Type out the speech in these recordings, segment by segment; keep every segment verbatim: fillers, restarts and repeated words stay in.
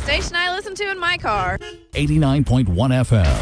station I listen to in my car. eighty-nine point one F M.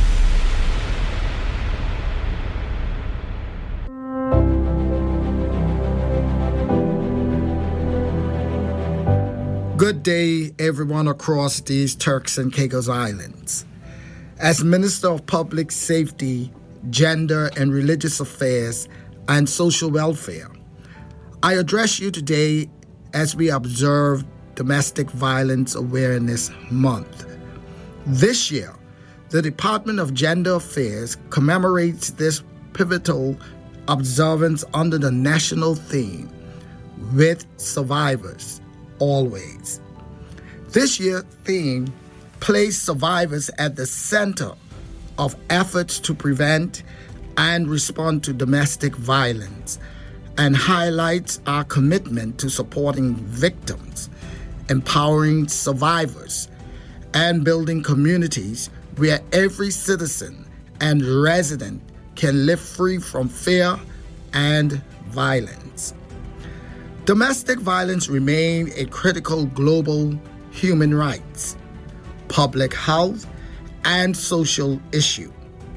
Good day, everyone across these Turks and Caicos Islands. As Minister of Public Safety, Gender and Religious Affairs, and Social Welfare, I address you today as we observe Domestic Violence Awareness Month. This year, the Department of Gender Affairs commemorates this pivotal observance under the national theme, With Survivors Always. This year's theme placed survivors at the center of efforts to prevent and respond to domestic violence and highlights our commitment to supporting victims, empowering survivors, and building communities where every citizen and resident can live free from fear and violence. Domestic violence remains a critical global human rights, public health, and social issue.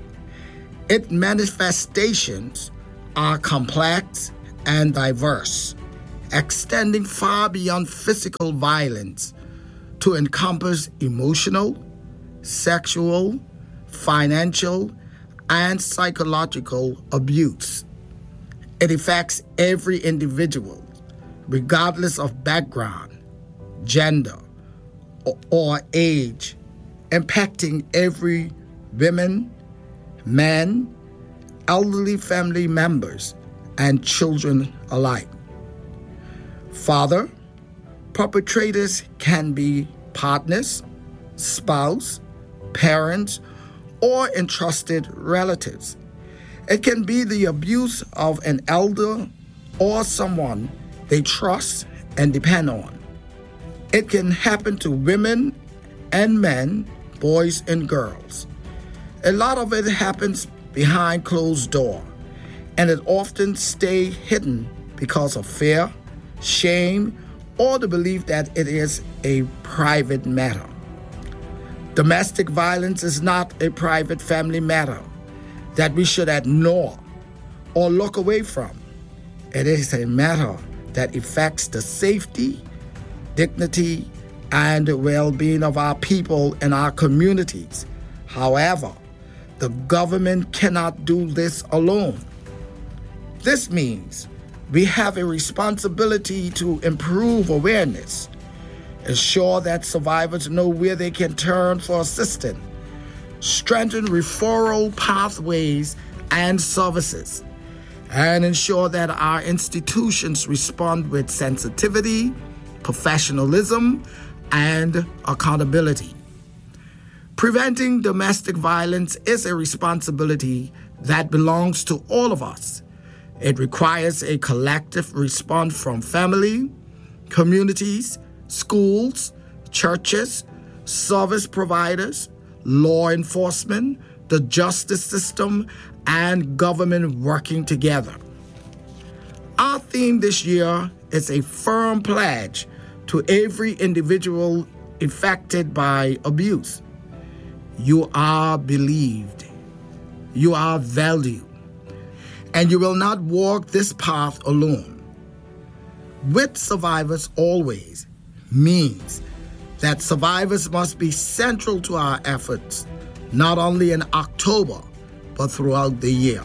Its manifestations are complex and diverse, extending far beyond physical violence to encompass emotional, sexual, financial, and psychological abuse. It affects every individual, regardless of background, gender, or, or age, impacting every woman, man, elderly family members, and children alike. Further, perpetrators can be partners, spouse, parents, or entrusted relatives. It can be the abuse of an elder or someone they trust and depend on. It can happen to women and men, boys and girls. A lot of it happens behind closed doors, and it often stays hidden because of fear, shame, or the belief that it is a private matter. Domestic violence is not a private family matter that we should ignore or look away from. It is a matter that affects the safety, dignity, and well-being of our people and our communities. However, the government cannot do this alone. This means we have a responsibility to improve awareness, ensure that survivors know where they can turn for assistance, strengthen referral pathways and services, and ensure that our institutions respond with sensitivity, professionalism, and accountability. Preventing domestic violence is a responsibility that belongs to all of us. It requires a collective response from family, communities, schools, churches, service providers, law enforcement, the justice system, and government working together. Our theme this year is a firm pledge to every individual affected by abuse. You are believed. You are valued. And you will not walk this path alone. With survivors always means that survivors must be central to our efforts, not only in October, but throughout the year.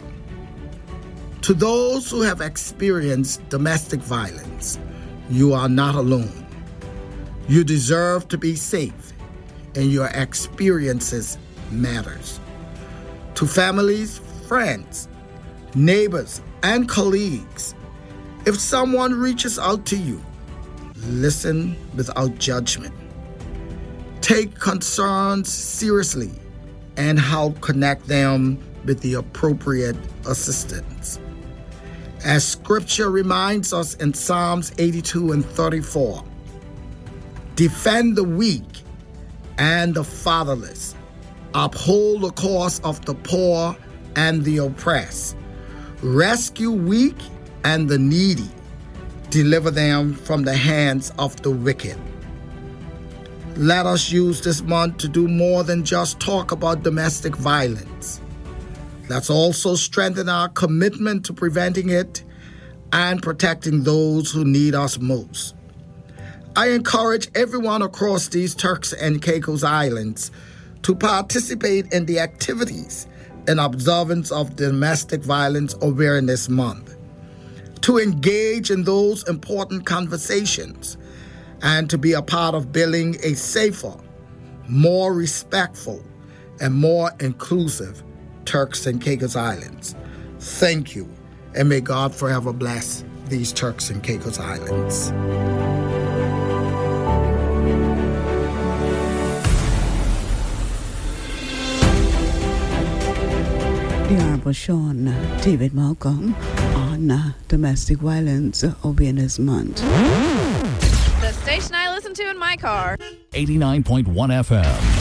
To those who have experienced domestic violence, you are not alone. You deserve to be safe, and your experiences matters. To families, friends, neighbors, and colleagues, if someone reaches out to you, listen without judgment. Take concerns seriously and help connect them with the appropriate assistance. As Scripture reminds us in Psalms eighty-two and thirty-four, defend the weak and the fatherless, uphold the cause of the poor and the oppressed, rescue weak and the needy, deliver them from the hands of the wicked. Let us use this month to do more than just talk about domestic violence. Let's also strengthen our commitment to preventing it and protecting those who need us most. I encourage everyone across these Turks and Caicos Islands to participate in the activities in observance of Domestic Violence Awareness Month, to engage in those important conversations, and to be a part of building a safer, more respectful, and more inclusive Turks and Caicos Islands. Thank you, and may God forever bless these Turks and Caicos Islands. The Honorable Sean David Malcolm on uh, Domestic Violence Awareness Month. The station I listen to in my car. eighty-nine point one F M.